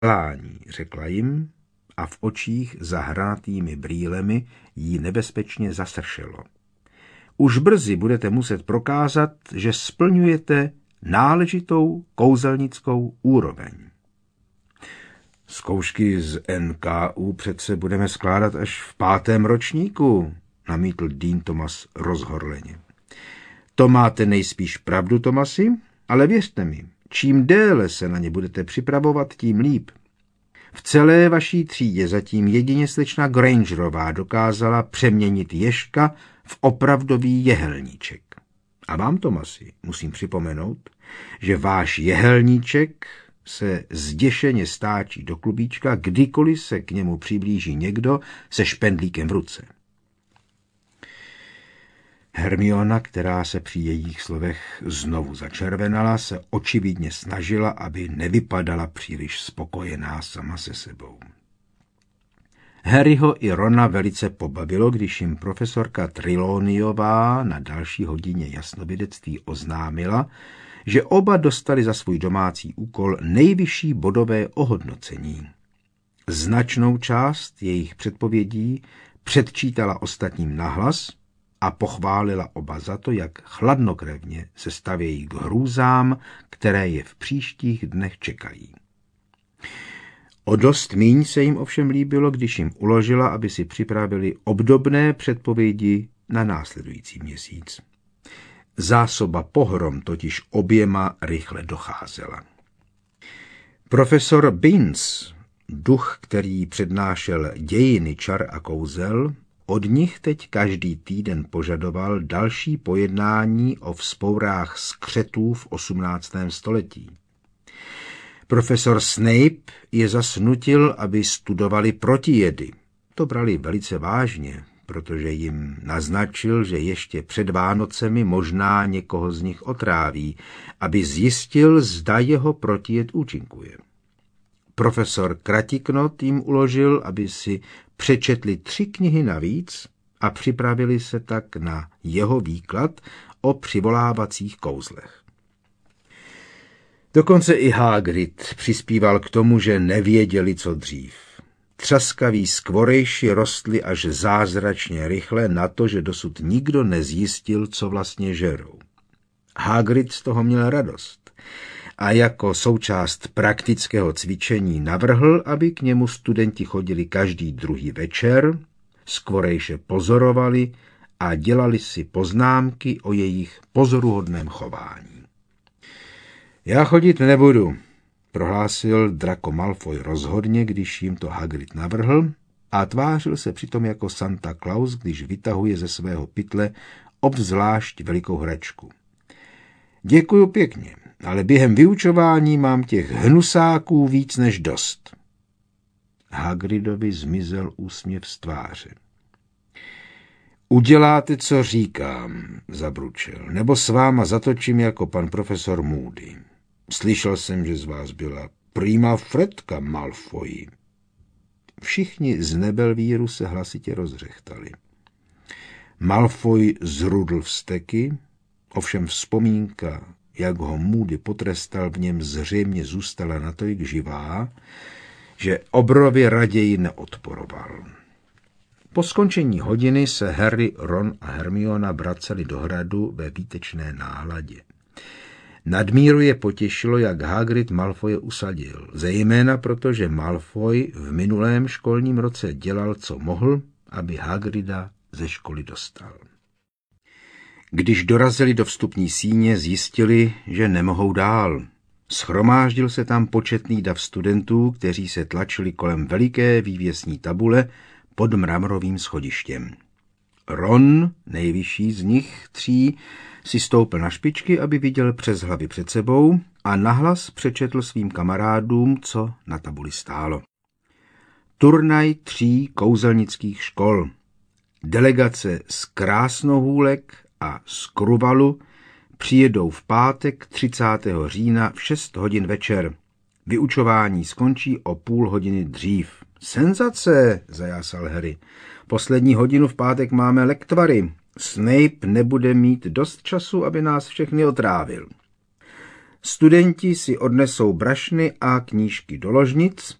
vzdělání, řekla jim, a v očích za hranatými brýlemi jí nebezpečně zasršelo. Už brzy budete muset prokázat, že splňujete náležitou kouzelnickou úroveň. Zkoušky z NKU přece budeme skládat až v 5. ročníku, namítl Dean Thomas rozhorleně. To máte nejspíš pravdu, Thomasi, ale věřte mi, čím déle se na ně budete připravovat, tím líp. V celé vaší třídě zatím jedině slečna Grangerová dokázala přeměnit ježka v opravdový jehelníček. A vám, Thomasi, musím připomenout, že váš jehelníček se zděšeně stáčí do klubíčka, kdykoliv se k němu přiblíží někdo se špendlíkem v ruce. Hermiona, která se při jejich slovech znovu začervenala, se očividně snažila, aby nevypadala příliš spokojená sama se sebou. Harryho i Rona velice pobavilo, když jim profesorka Trelawneyová na další hodině jasnovidectví oznámila, že oba dostali za svůj domácí úkol nejvyšší bodové ohodnocení. Značnou část jejich předpovědí předčítala ostatním nahlas a pochválila oba za to, jak chladnokrevně se stavějí k hrůzám, které je v příštích dnech čekají. O dost míň se jim ovšem líbilo, když jim uložila, aby si připravili obdobné předpovědi na následující měsíc. Zásoba pohrom totiž oběma rychle docházela. Profesor Binns, duch, který přednášel dějiny čar a kouzel, od nich teď každý týden požadoval další pojednání o vzpourách skřetů v 18. století. Profesor Snape je zas nutil, aby studovali protijedy. To brali velice vážně, protože jim naznačil, že ještě před Vánocemi možná někoho z nich otráví, aby zjistil, zda jeho protijed účinkuje. Profesor Kratiknot jim uložil, aby si přečetli 3 knihy navíc a připravili se tak na jeho výklad o přivolávacích kouzlech. Dokonce i Hagrid přispíval k tomu, že nevěděli, co dřív. Třaskaví skvorejši rostli až zázračně rychle na to, že dosud nikdo nezjistil, co vlastně žerou. Hagrid z toho měl radost a jako součást praktického cvičení navrhl, aby k němu studenti chodili každý druhý večer, skvorejše pozorovali a dělali si poznámky o jejich pozoruhodném chování. Já chodit nebudu, prohlásil Draco Malfoy rozhodně, když jim to Hagrid navrhl, a tvářil se přitom jako Santa Claus, když vytahuje ze svého pytle obzvlášť velikou hračku. Děkuju pěkně, ale během vyučování mám těch hnusáků víc než dost. Hagridovi zmizel úsměv z tváře. Uděláte, co říkám, zabručel, nebo s váma zatočím jako pan profesor Moody. Slyšel jsem, že z vás byla prima fretka, Malfoy. Všichni z Nebelvíru se hlasitě rozřechtali. Malfoy zrudl vzteky, ovšem vzpomínka, jak ho Moody potrestal, v něm zřejmě zůstala natolik živá, že obrovi raději neodporoval. Po skončení hodiny se Harry, Ron a Hermiona vraceli do hradu ve výtečné náladě. Nadmíru je potěšilo, jak Hagrid Malfoye usadil, zejména protože Malfoy v minulém školním roce dělal, co mohl, aby Hagrida ze školy dostal. Když dorazili do vstupní síně, zjistili, že nemohou dál. Shromáždil se tam početný dav studentů, kteří se tlačili kolem veliké vývěsní tabule pod mramorovým schodištěm. Ron, nejvyšší z nich 3, si stoupil na špičky, aby viděl přes hlavy před sebou a nahlas přečetl svým kamarádům, co na tabuli stálo. Turnaj 3 kouzelnických škol. Delegace z Krásnohůlek a z Kruvalu přijedou v pátek 30. října v 6 hodin večer. Vyučování skončí o půl hodiny dřív. Senzace, zajásal Harry. Poslední hodinu v pátek máme lektvary. Snape nebude mít dost času, aby nás všechny otrávil. Studenti si odnesou brašny a knížky do ložnic